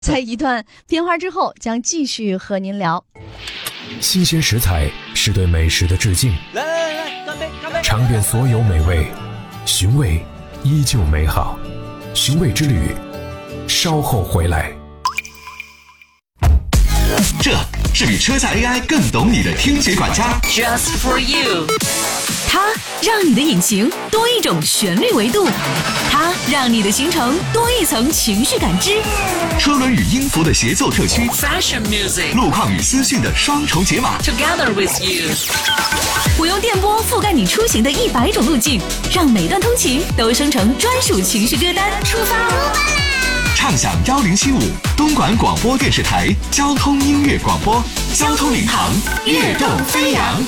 在一段片花之后，将继续和您聊。 新鲜食材是对美食的致敬， 来，干杯！ 尝遍所有美味，寻味依旧美好。寻味之旅，稍后回来。 这是比车载 AI 更懂你的听觉管家 Just for you， 它让你的引擎多一种旋律维度，它让你的行程多一层情绪感知。 车轮与音符的协奏特区， Fashion music， 路况与资讯的双重解码。 Together with you， 我用电波覆盖你出行的100种路径，让每段通勤都生成专属情绪歌单。出发啦！ 畅享1075东莞广播电视台交通音乐广播，交通领航，跃动飞扬。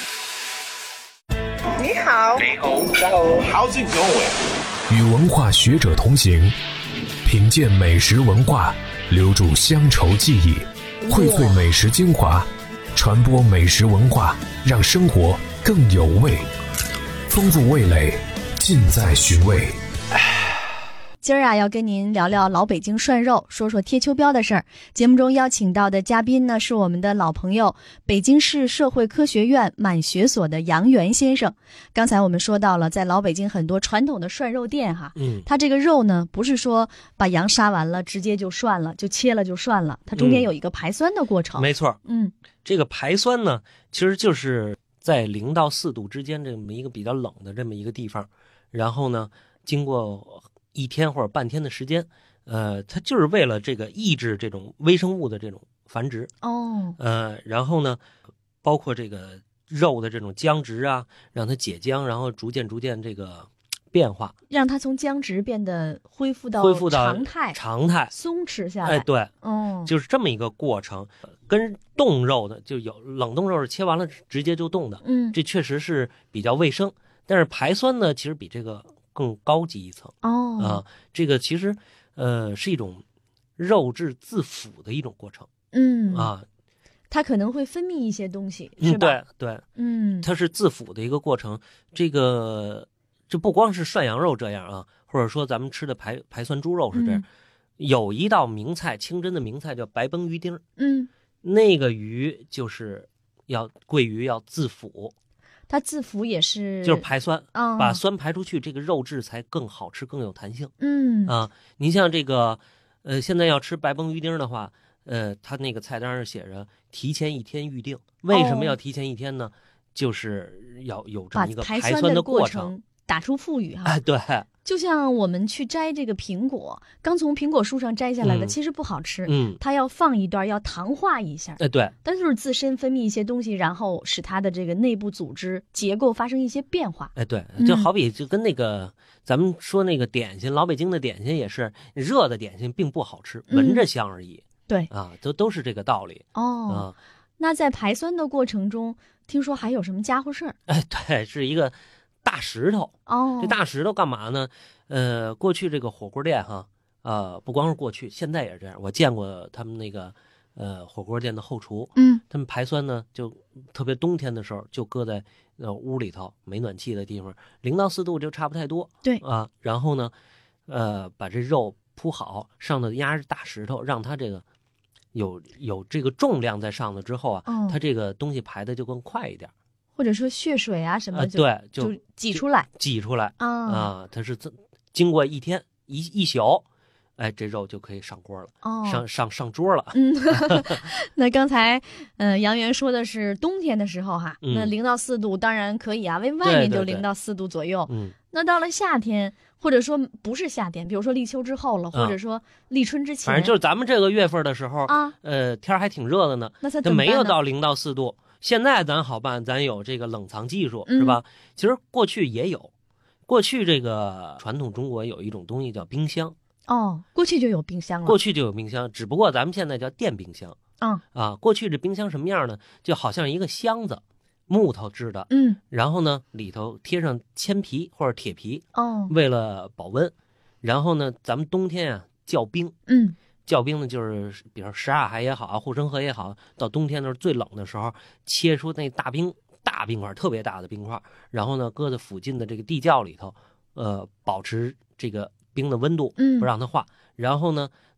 你好， 好久不见。 与文化学者同行，品鉴美食文化，留住乡愁记忆，荟萃美食精华，传播美食文化，让生活更有味。丰富味蕾，尽在寻味。 今儿要跟您聊聊老北京涮肉，说说贴秋膘的事儿。节目中邀请到的嘉宾呢，是我们的老朋友，北京市社会科学院满学所的杨元先生。刚才我们说到了，在老北京很多传统的涮肉店它这个肉呢，不是说把羊杀完了直接就涮了，就切了就涮了，它中间有一个排酸的过程。 没错，这个排酸呢，其实就是在0到4度之间这么一个比较冷的这么一个地方，然后呢，经过1天或者半天的时间，它就是为了这个抑制这种微生物的这种繁殖然后呢，包括这个肉的这种僵直啊，让它解浆，然后逐渐这个变化， 让它从僵直变得恢复到常态松弛下来。 对，就是这么一个过程。跟冻肉的就有冷冻肉是切完了直接就冻的，这确实是比较卫生。但是排酸呢，其实比这个更高级一层这个其实是一种肉质自腐的一种过程它可能会分泌一些东西，是吧？ 对它是自腐的一个过程。这不光是涮羊肉这样或者说咱们吃的排酸猪肉是这样。有一道名菜，清真的名菜叫白崩鱼丁，那个鱼就是桂鱼要自腐。 它自腐也是就是排酸把酸排出去，这个肉质才更好吃，更有弹性。您像这个现在要吃白崩鱼丁的话，它那个菜单上写着提前1天预定。为什么要提前1天呢？就是要有这么一个排酸的过程， 打出腹语对， 就像我们去摘这个苹果，刚从苹果树上摘下来的，其实不好吃，它要放一段，要糖化一下， 对， 但就是自身分泌一些东西，然后使它的这个内部组织结构发生一些变化。 对，就好比就跟那个咱们说那个点心，老北京的点心也是，热的点心并不好吃，闻着香而已。 对都是这个道理。 那在排酸的过程中，听说还有什么家伙事儿？ 对，是一个大石头。这大石头干嘛呢？过去这个火锅店不光是过去，现在也是这样。我见过他们那个火锅店的后厨，他们排酸呢，就特别冬天的时候，就搁在屋里头没暖气的地方，0到4度就差不太多。 对然后呢，把这肉铺好，上头压着大石头，让它这个有这个重量在上头之后它这个东西排的就更快一点。 或者说血水什么就挤出来它是经过1天一宿，这肉就可以上锅了，上桌了。 那刚才杨元说的是冬天的时候那0到4度当然可以因为外面就0到4度左右。那到了夏天，或者说不是夏天，比如说立秋之后了，或者说立春之前， 反正就是咱们这个月份的时候天还挺热的呢， 那它没有到0到4度。现在咱好办，咱有这个冷藏技术，是吧？其实过去也有，过去这个传统中国有一种东西叫冰箱。 过去就有冰箱了。 过去就有冰箱，只不过咱们现在叫电冰箱。过去这冰箱什么样呢？就好像一个箱子，木头制的，然后呢里头贴上铅皮或者铁皮，为了保温。然后呢，咱们冬天窖冰，窖冰呢，就是比如12海也好，护城河也好，到冬天的时候最冷的时候，切出那大冰块，特别大的冰块，然后呢搁在附近的这个地窖里头，保持这个冰的温度，不让它化。然后呢，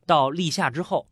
到立夏之后，